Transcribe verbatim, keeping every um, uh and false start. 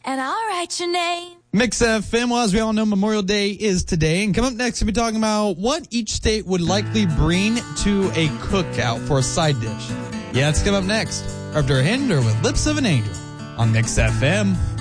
and I'll write your name. Mix F M, well, as we all know, Memorial Day is today. And come up next, we'll be talking about what each state would likely bring to a cookout for a side dish. Yeah, it's coming up next. After Hinder with Lips of an Angel on Mix F M.